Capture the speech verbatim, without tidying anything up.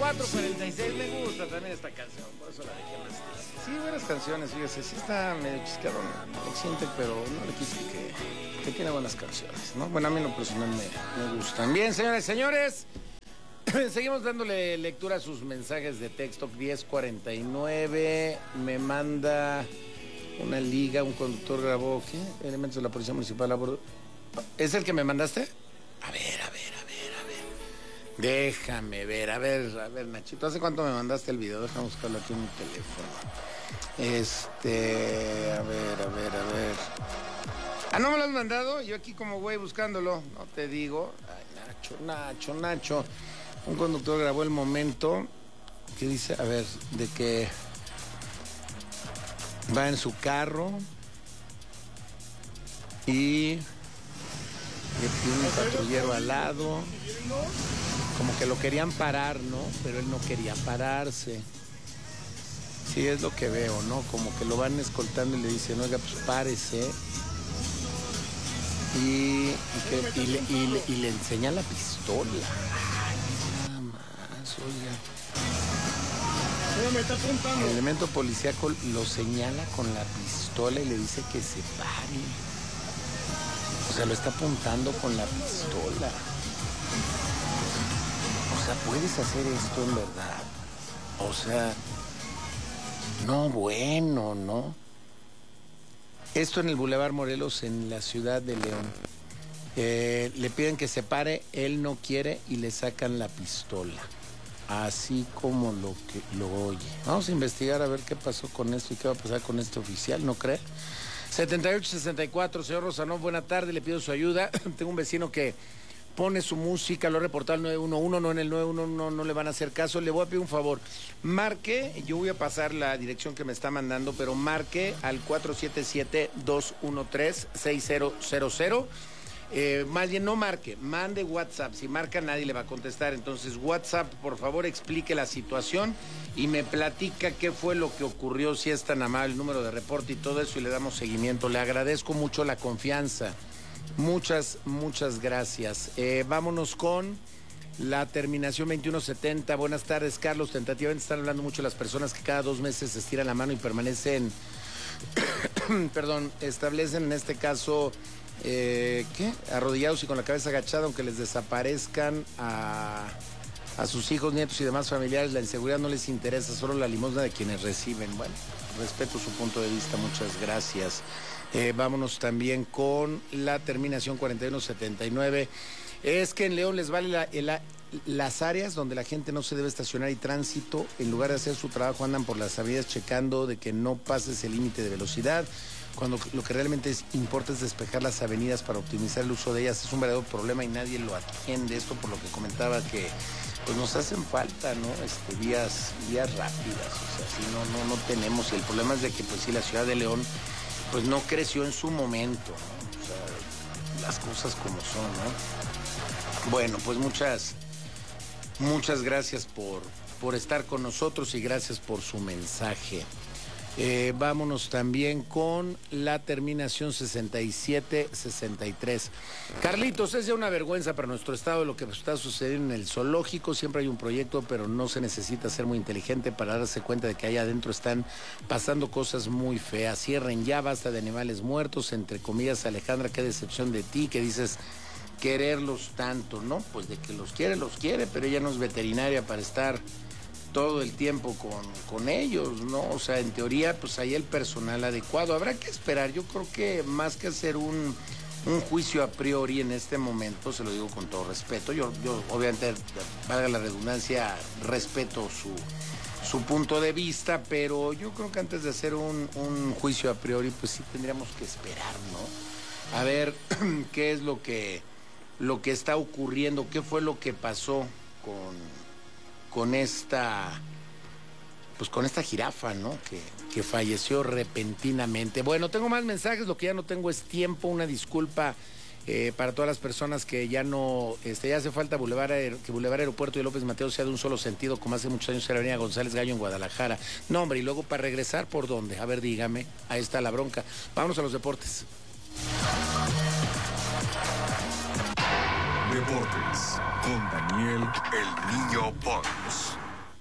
cuatro cuarenta y seis, me gusta también esta canción, por eso la dejé más triste. Sí, buenas canciones, fíjese, sí está medio chiscarona, exciente, pero no le quise que, que tiene buenas canciones, ¿no? Bueno, a mí en lo personal me, me gustan. Bien, señores, señores, seguimos dándole lectura a sus mensajes de texto. Diez cuarenta y nueve, me manda una liga, un conductor grabó, ¿qué? Elementos de la Policía Municipal a bordo. ¿Es el que me mandaste? A ver, a ver, a ver, a ver. Déjame ver, a ver, a ver, Nachito. ¿Hace cuánto me mandaste el video? Déjame buscarlo aquí en mi teléfono. Este, a ver, a ver, a ver. Ah, ¿no me lo has mandado? Yo aquí como güey buscándolo. No te digo. Ay, Nacho, Nacho, Nacho. Un conductor grabó el momento que dice, a ver, de que va en su carro y tiene un patrullero al lado, como que lo querían parar, ¿no? Pero él no quería pararse. Sí, es lo que veo, ¿no? Como que lo van escoltando y le dicen, oiga, pues párese. Y, y, que, y, le, y, le, y le enseña la pistola. Ay, nada más, oiga. Me está apuntando. El elemento policíaco lo señala con la pistola y le dice que se pare. O sea, lo está apuntando con la pistola. O sea, ¿puedes hacer esto en verdad? O sea, no, bueno, ¿no? Esto en el Boulevard Morelos, en la ciudad de León. Eh, le piden que se pare, él no quiere y le sacan la pistola. Así como lo que lo oye. Vamos a investigar a ver qué pasó con esto y qué va a pasar con este oficial, ¿no cree? setenta y ocho sesenta y cuatro, señor Rosanov, buena tarde, le pido su ayuda. Tengo un vecino que pone su música, lo ha reportado al nueve uno uno, no en el nueve uno uno, no le van a hacer caso. Le voy a pedir un favor, marque, yo voy a pasar la dirección que me está mandando, pero marque al cuatro siete siete, dos uno tres, seis cero cero cero. Eh, más bien no marque, mande WhatsApp. Si marca nadie le va a contestar. Entonces WhatsApp, por favor, explique la situación y me platica qué fue lo que ocurrió, si es tan amable, el número de reporte y todo eso, y le damos seguimiento. Le agradezco mucho la confianza. Muchas, muchas gracias. Eh, vámonos con la terminación veintiuno setenta. Buenas tardes, Carlos. Tentativamente están hablando mucho las personas que cada dos meses estiran la mano y permanecen, perdón, establecen en este caso... Eh, ¿qué? Arrodillados y con la cabeza agachada, aunque les desaparezcan a, a sus hijos, nietos y demás familiares. La inseguridad no les interesa, solo la limosna de quienes reciben. Bueno, respeto su punto de vista, muchas gracias. Eh, vámonos también con la terminación cuarenta y uno setenta y nueve. Es que en León les vale la, la, las áreas donde la gente no se debe estacionar y tránsito, en lugar de hacer su trabajo, andan por las avenidas checando de que no pases el límite de velocidad, cuando lo que realmente es, importa es despejar las avenidas para optimizar el uso de ellas. Es un verdadero problema y nadie lo atiende. Esto por lo que comentaba que pues nos hacen falta, ¿no? Este, vías, vías rápidas, o sea, si no, no, no tenemos. Y el problema es de que pues sí, la ciudad de León pues no creció en su momento, ¿no? O sea, las cosas como son, ¿no? Bueno, pues muchas, muchas gracias por, por estar con nosotros y gracias por su mensaje. Eh, vámonos también con la terminación sesenta y siete sesenta y tres. Carlitos, es ya una vergüenza para nuestro estado lo que está sucediendo en el zoológico. Siempre hay un proyecto, pero no se necesita ser muy inteligente para darse cuenta de que allá adentro están pasando cosas muy feas. Cierren ya, basta de animales muertos, entre comillas. Alejandra, qué decepción de ti, que dices quererlos tanto, ¿no? Pues de que los quiere, los quiere, pero ella no es veterinaria para estar todo el tiempo con, con ellos, ¿no? O sea, en teoría, pues hay el personal adecuado. Habrá que esperar. Yo creo que más que hacer un, un juicio a priori en este momento, se lo digo con todo respeto, yo, yo obviamente, valga la redundancia, respeto su, su punto de vista, pero yo creo que antes de hacer un, un juicio a priori, pues sí tendríamos que esperar, ¿no? A ver qué es lo que, lo que está ocurriendo, qué fue lo que pasó con... con esta, pues con esta jirafa, ¿no? Que, que falleció repentinamente. Bueno, tengo más mensajes, lo que ya no tengo es tiempo, una disculpa eh, para todas las personas que ya no, este, ya hace falta Boulevard, que Boulevard Aeropuerto y López Mateos sea de un solo sentido, como hace muchos años era Avenida González Gallo en Guadalajara. No, hombre, y luego para regresar, ¿por dónde? A ver, dígame, ahí está la bronca. Vámonos a los deportes. Deportes con Daniel El Niño Pons.